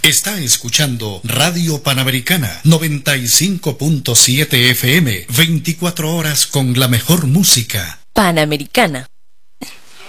Está escuchando Radio Panamericana 95.7 FM, 24 horas con la mejor música. Panamericana.